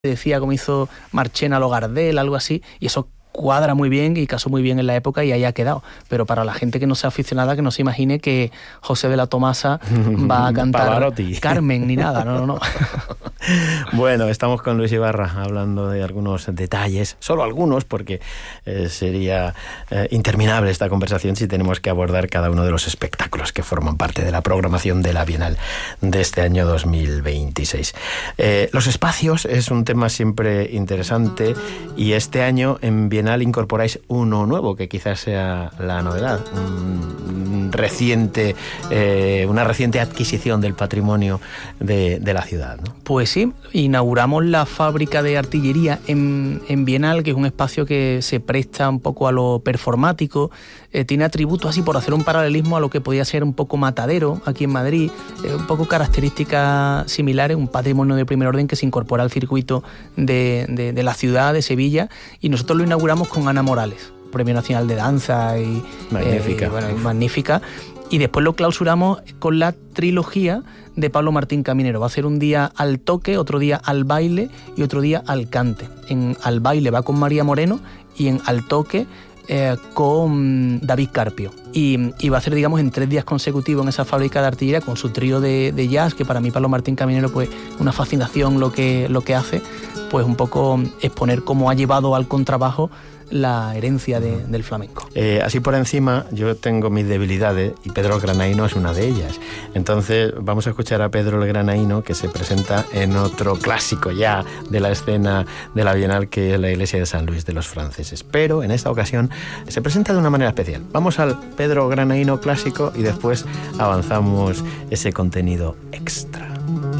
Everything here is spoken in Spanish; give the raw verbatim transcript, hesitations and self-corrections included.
decía como hizo Marchena lo Gardel, algo así, y eso cuadra muy bien y casó muy bien en la época y ahí ha quedado. Pero para la gente que no sea aficionada, que no se imagine que José de la Tomasa va a cantar Pavarotti. Carmen ni nada, no, no, no. Bueno, estamos con Luis Ibarra hablando de algunos detalles, solo algunos, porque eh, sería eh, interminable esta conversación si tenemos que abordar cada uno de los espectáculos que forman parte de la programación de la Bienal de este año dos mil veintiséis. Eh, los espacios es un tema siempre interesante y este año en Bienal incorporáis uno nuevo, que quizás sea la novedad, un reciente, eh, una reciente adquisición del patrimonio de, de la ciudad, ¿no? Pues sí, inauguramos la fábrica de artillería en, en Bienal, que es un espacio que se presta un poco a lo performático, eh, tiene atributos así, por hacer un paralelismo a lo que podía ser un poco Matadero aquí en Madrid, eh, un poco características similares, un patrimonio de primer orden que se incorpora al circuito de, de, de la ciudad, de Sevilla, y nosotros lo inauguramos con Ana Morales, Premio Nacional de Danza y magnífica, eh, bueno, magnífica. Y después lo clausuramos con la trilogía de Pablo Martín Caminero. Va a ser un día al toque, otro día al baile y otro día al cante. En al baile va con María Moreno y en al toque eh, con David Carpio. Y, y va a ser, digamos, en tres días consecutivos en esa fábrica de artillería con su trío de, de jazz, que para mí Pablo Martín Caminero, pues una fascinación lo que, lo que hace, pues un poco exponer cómo ha llevado al contrabajo la herencia de, del flamenco. Eh, así por encima, yo tengo mis debilidades y Pedro el Granaíno es una de ellas. Entonces vamos a escuchar a Pedro el Granaíno, que se presenta en otro clásico ya de la escena de la Bienal, que es la iglesia de San Luis de los Franceses. Pero en esta ocasión se presenta de una manera especial. Vamos al Pedro Granaíno clásico y después avanzamos ese contenido extra.